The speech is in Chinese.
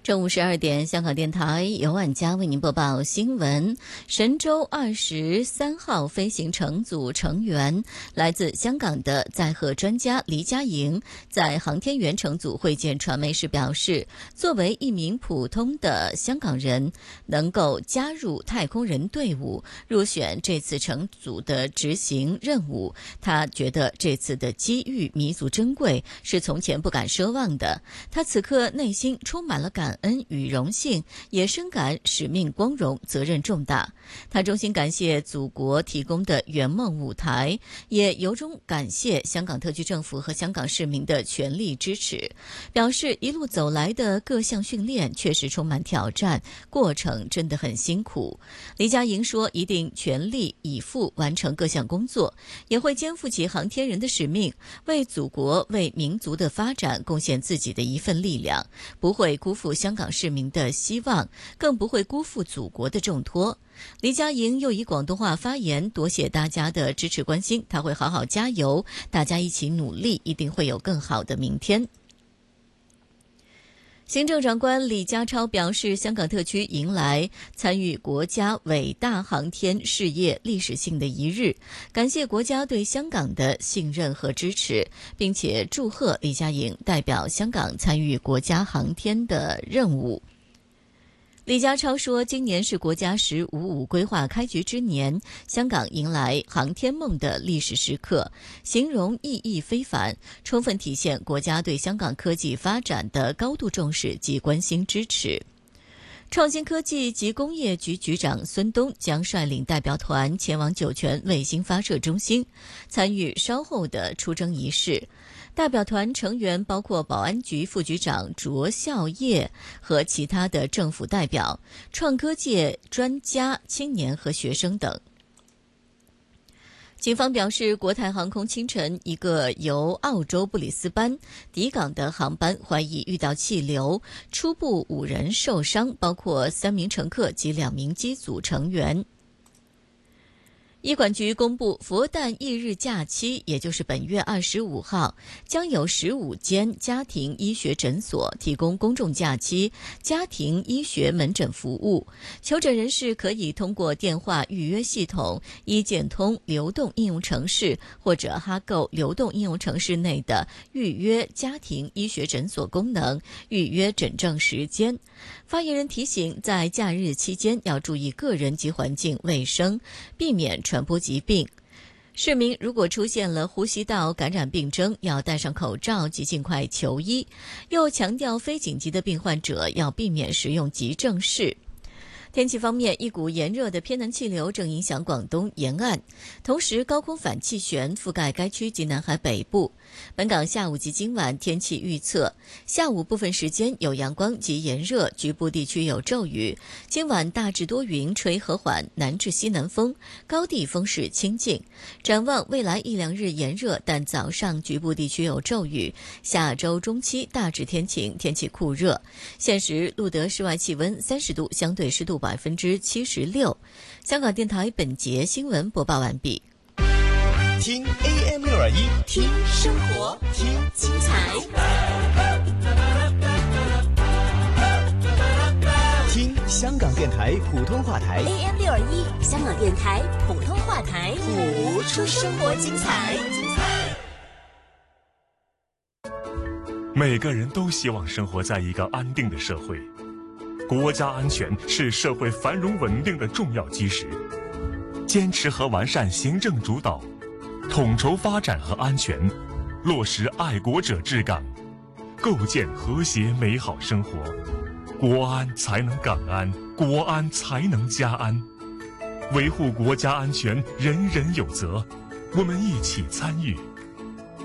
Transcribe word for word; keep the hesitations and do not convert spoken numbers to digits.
中午十二点，香港电台由万佳为您播报新闻。神舟二十三号飞行乘组成员来自香港的载荷专家黎佳莹，在航天员乘组会见传媒时表示，作为一名普通的香港人，能够加入太空人队伍，入选这次乘组的执行任务，他觉得这次的机遇弥足珍贵，是从前不敢奢望的。他此刻内心充满了感恩与荣幸，也深感使命光荣，责任重大。他衷心感谢祖国提供的圆梦舞台，也由衷感谢香港特区政府和香港市民的全力支持，表示一路走来的各项训练确实充满挑战，过程真的很辛苦。黎佳莹说，一定全力以赴完成各项工作，也会肩负起航天人的使命，为祖国、为民族的发展贡献自己的一份力量，不会辜负香港市民的希望，更不会辜负祖国的重托。黎佳莹又以广东话发言，多谢大家的支持关心，他会好好加油，大家一起努力，一定会有更好的明天。行政长官李家超表示，香港特区迎来参与国家伟大航天事业历史性的一日，感谢国家对香港的信任和支持，并且祝贺黎佳莹代表香港参与国家航天的任务。李家超说，今年是国家“十五五”规划开局之年，香港迎来航天梦的历史时刻，形容意义非凡，充分体现国家对香港科技发展的高度重视及关心支持。创新科技及工业局局长孙东将率领代表团前往酒泉卫星发射中心，参与稍后的出征仪式。代表团成员包括保安局副局长卓孝业和其他的政府代表、创科界专家、青年和学生等。警方表示，国泰航空清晨一个由澳洲布里斯班抵港的航班怀疑遇到气流，初步五人受伤，包括三名乘客及两名机组成员。医管局公布，佛诞翌日假期，也就是本月二十五号，将有十五间家庭医学诊所提供公众假期家庭医学门诊服务。求诊人士可以通过电话预约系统、医健通流动应用程式或者哈购流动应用程式内的预约家庭医学诊所功能预约诊症时间。发言人提醒，在假日期间要注意个人及环境卫生，避免传播疾病。市民如果出现了呼吸道感染病征，要戴上口罩及尽快求医。又强调，非紧急的病患者要避免使用急症室。天气方面，一股炎热的偏南气流正影响广东沿岸，同时高空反气旋覆盖该区及南海北部。本港下午及今晚天气预测，下午部分时间有阳光及炎热，局部地区有骤雨。今晚大致多云，吹和缓南至西南风，高地风势清劲。展望未来一两日炎热，但早上局部地区有骤雨。下周中期大致天晴，天气酷热。现时录得室外气温三十度，相对湿度百分之七十六。香港电台本节新闻播报完毕。 听 A M 六二一， 听生活，听精彩， 听香港电台普通话台 A M 六二一，香港电台普通话台， 谱出生活精彩。 每个人都希望生活在一个安定的社会，国家安全是社会繁荣稳定的重要基石。坚持和完善行政主导，统筹发展和安全，落实爱国者治港，构建和谐美好生活。国安才能港安，国安才能家安。维护国家安全，人人有责，我们一起参与。